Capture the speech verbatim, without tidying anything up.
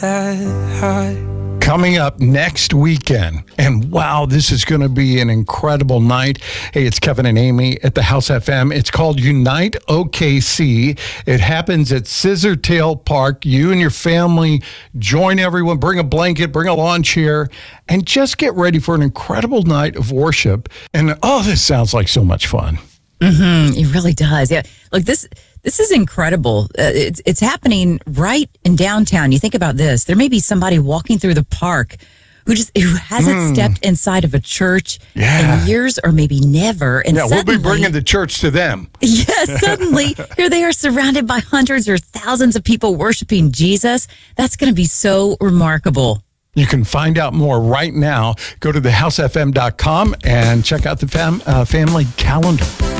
that high. Coming up next weekend, and wow, this is going to be an incredible night. Hey, it's Kevin and Amy at the House F M. It's called Unite O K C. It happens at Scissortail Park. You and your family join everyone, bring a blanket, bring a lawn chair, and just get ready for an incredible night of worship. And oh, this sounds like so much fun. Mm-hmm. It really does. Yeah. Look, this this is incredible. Uh, it's it's happening right in downtown. You think about this. There may be somebody walking through the park who just who hasn't mm. stepped inside of a church yeah. in years or maybe never. And yeah, suddenly, we'll be bringing the church to them. Yes, suddenly here they are surrounded by hundreds or thousands of people worshiping Jesus. That's going to be so remarkable. You can find out more right now. Go to the house f m dot com and check out the fam, uh, family calendar.